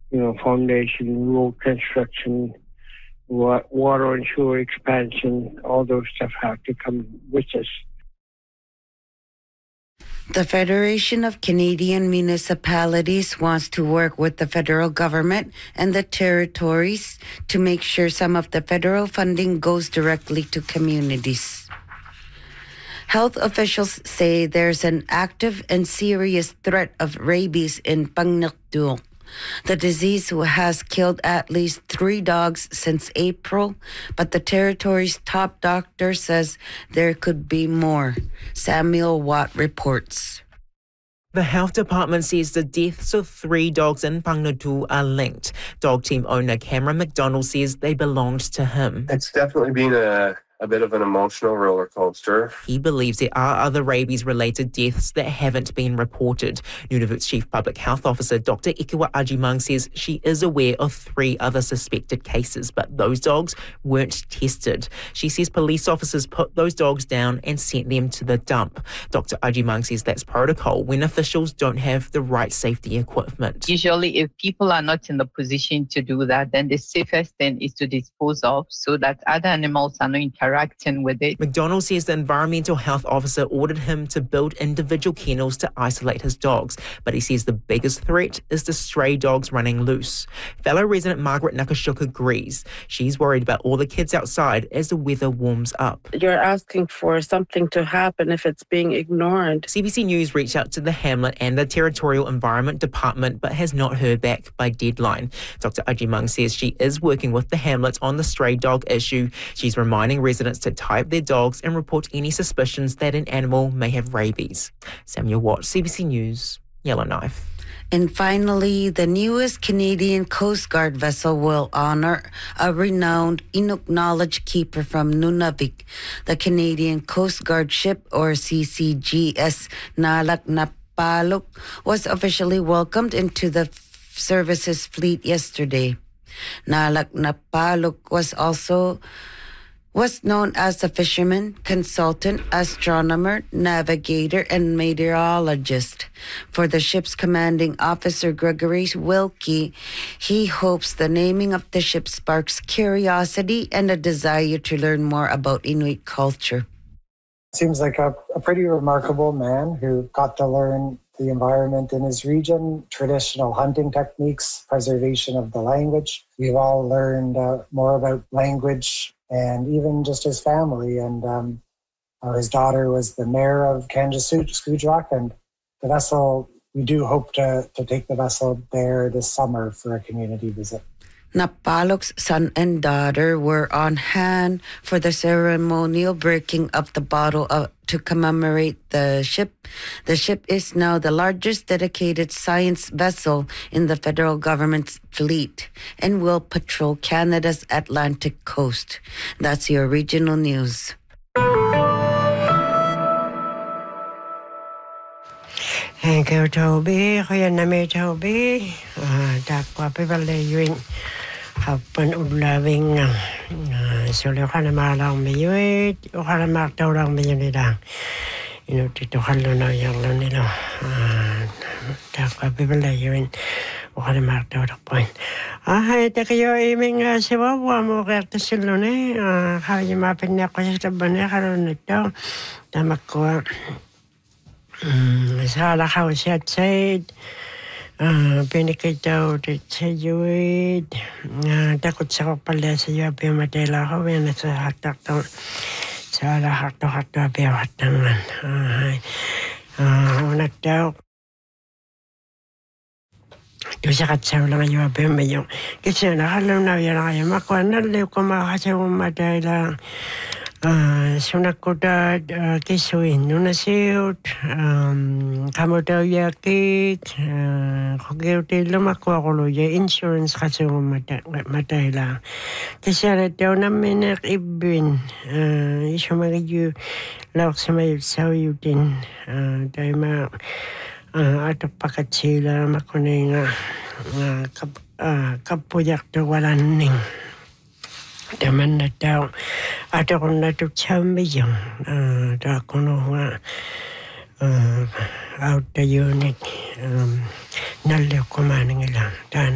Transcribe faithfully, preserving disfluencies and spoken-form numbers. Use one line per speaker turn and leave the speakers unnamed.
you know, foundation, road construction, wa- water and sewer expansion, all those stuff have to come with us.
The Federation of Canadian Municipalities wants to work with the federal government and the territories to make sure some of the federal funding goes directly to communities. Health officials say there's an active and serious threat of rabies in Pangnakdul. The disease has killed at least three dogs since April, but the territory's top doctor says there could be more. Samuel Watt reports.
The health department says the deaths of three dogs in Pangnakdul are linked. Dog team owner Cameron McDonald says they belonged to him.
It's definitely been a, a bit of an emotional roller coaster.
He believes there are other rabies-related deaths that haven't been reported. Nunavut's Chief Public Health Officer Doctor Ikiwa Ajimang says she is aware of three other suspected cases, but those dogs weren't tested. She says police officers put those dogs down and sent them to the dump. Doctor Ajimang says that's protocol when officials don't have the right safety equipment.
Usually, if people are not in the position to do that, then the safest thing is to dispose of so that other animals are not interacting with it.
McDonald says the environmental health officer ordered him to build individual kennels to isolate his dogs, but he says the biggest threat is the stray dogs running loose. Fellow resident Margaret Nakashuk agrees. She's worried about all the kids outside as the weather warms up.
You're asking for something to happen if it's being ignored.
C B C News reached out to the hamlet and the Territorial Environment Department but has not heard back by deadline. Doctor Ajimang says she is working with the hamlet on the stray dog issue. She's reminding residents to tie up their dogs and report any suspicions that an animal may have rabies. Samuel Watt, C B C News, Yellowknife.
And finally, the newest Canadian Coast Guard vessel will honor a renowned Inuk knowledge keeper from Nunavik. The Canadian Coast Guard ship, or C C G S Nalak Napaluk, was officially welcomed into the service's fleet yesterday. Nalak Napaluk was also was known as a fisherman, consultant, astronomer, navigator, and meteorologist. For the ship's commanding officer, Gregory Wilkie, he hopes the naming of the ship sparks curiosity and a desire to learn more about Inuit culture.
Seems like a, a pretty remarkable man who got to learn the environment in his region, traditional hunting techniques, preservation of the language. We've all learned uh, more about language and even just his family. And um, uh, his daughter was the mayor of Kanjaskujuk, and the vessel, we do hope to, to take the vessel there this summer for a community visit.
Napaluk's son and daughter were on hand for the ceremonial breaking of the bottle of, to commemorate the ship. The ship is now the largest dedicated science vessel in the federal government's fleet and will patrol Canada's Atlantic coast. That's your regional news.
Thank you, Toby. Kuya nami, Toby. Dakwa pibalayuin. Hapan udlawing sulo ka na malang miyuit. O ka na maktaw lang miyo nila. Inutito ka na yung nila. Dakwa pibalayuin. O ka na maktaw lang po. Ay, takiyo iming siwawa mo kaya silo ni. Kaya mapin na ko sa taban na karoon nito. Tamak ko. Sala ka siya said. Pinikitaw sa yuwid. Takot sa ko pala sa iyo. Pimatela ko. Wena sa hatak to. Sa lahat to hato. Piwatangan. Unak daw. Ito sa katsaw lang iyo. Pimayo. Kasi nakalam na yan kayo. Makuha na liw ko makakasaw matela. Sunak ko da kisuin. Nuna siyot. Kamu daw yakit. Kaya tayo makuha ko lo. Insurance kasi mo matay lang. Kasi na daw namin nakibin. Isa magiging lawak sa may sawyutin. Tayo ma ato pakat sila makunay nga kapuyak to walaning. Daman na daw. Ato kung natutsambiyang. Daw kuno nga. Out the unit. Nalaw kumaning ilang.